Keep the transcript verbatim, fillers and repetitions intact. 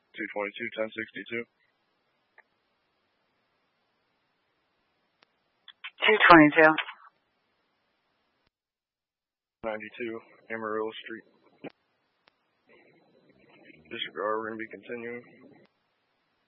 two twenty-two, ten sixty-two. two twenty-two. ninety-two, Amarillo Street. Disregard, we're going to be continuing.